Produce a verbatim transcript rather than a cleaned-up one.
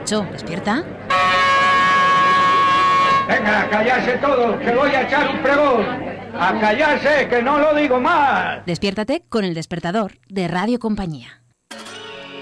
Nacho, despierta. Venga, a callarse todos, que voy a echar un pregón. A callarse, que no lo digo más. Despiértate con El Despertador de Radio Compañía.